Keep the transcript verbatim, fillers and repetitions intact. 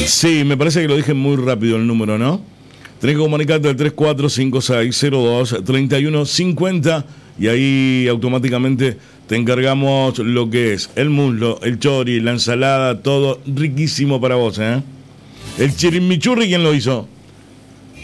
Sí, me parece que lo dije muy rápido el número, ¿no? Tenés que comunicarte al tres cuatro cinco seis cero dos tres uno cinco cero y ahí automáticamente te encargamos lo que es el muslo, el chori, la ensalada, todo riquísimo para vos, ¿eh? El chirimichurri, ¿quién lo hizo?